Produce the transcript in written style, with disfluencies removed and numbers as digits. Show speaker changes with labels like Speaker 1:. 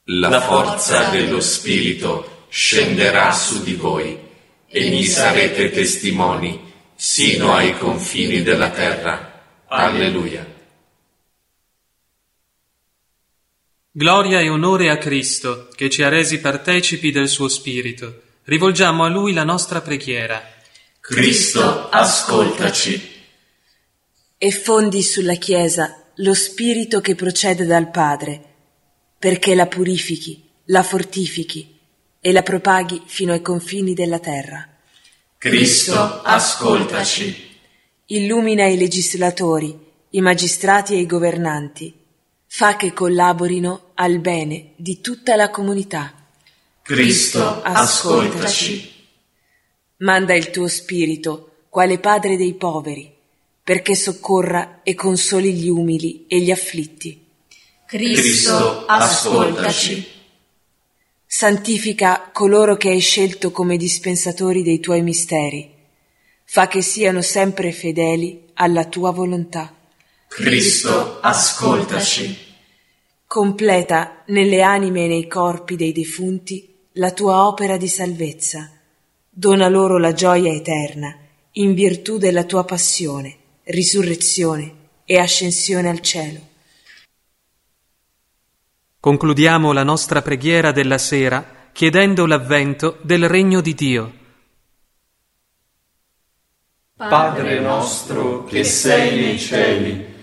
Speaker 1: La forza dello Spirito scenderà su di voi e gli sarete testimoni sino ai confini della terra. Alleluia.
Speaker 2: Gloria e onore a Cristo, che ci ha resi partecipi del suo Spirito. Rivolgiamo a Lui la nostra preghiera.
Speaker 1: Cristo, ascoltaci.
Speaker 3: E fondi sulla Chiesa lo Spirito che procede dal Padre, perché la purifichi, la fortifichi e la propaghi fino ai confini della terra.
Speaker 1: Cristo, ascoltaci.
Speaker 3: Illumina i legislatori, i magistrati e i governanti. Fa che collaborino al bene di tutta la comunità.
Speaker 1: Cristo, ascoltaci.
Speaker 3: Manda il tuo Spirito, quale Padre dei poveri, perché soccorra e consoli gli umili e gli afflitti.
Speaker 1: Cristo, ascoltaci.
Speaker 3: Santifica coloro che hai scelto come dispensatori dei tuoi misteri. Fa che siano sempre fedeli alla tua volontà.
Speaker 1: Cristo, ascoltaci.
Speaker 3: Completa nelle anime e nei corpi dei defunti la tua opera di salvezza. Dona loro la gioia eterna in virtù della tua passione, risurrezione e ascensione al cielo.
Speaker 2: Concludiamo la nostra preghiera della sera chiedendo l'avvento del Regno di Dio.
Speaker 1: Padre nostro che sei nei cieli,